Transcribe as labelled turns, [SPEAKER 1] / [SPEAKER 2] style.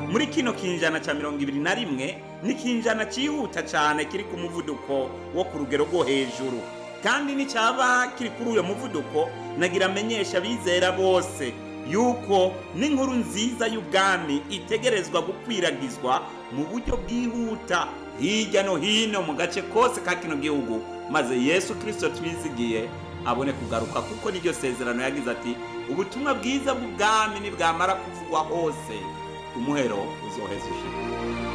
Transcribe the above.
[SPEAKER 1] muri kino kinjana ca 21 ni kinjana cihuta cane kiri ku muvuduko wo ku rugero rwo hejuru, kandi nicaba kiri kuri uyo muvuduko nagira amenyesha bizera bose yuko n'inkuru nziza y'ubwami itegerezwa gukwiragizwa mu buryo bwihuta hirya no hino mu gace kose ka kino gihugu, maze Yesu Kristo twizigiye abone kugaruka, kuko niryo sezerano yagize ati ubutumwa bwiza bw'ubwami nibwamara kuvugwa hose umuhero uzoheza ushira.